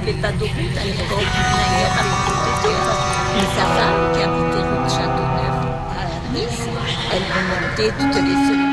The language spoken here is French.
avait pas d'autoroute à l'époque. D'ailleurs, à côté de mais sa femme, qui habitait rue de Châteauneuf à Nice, elle remontait toutes les semaines.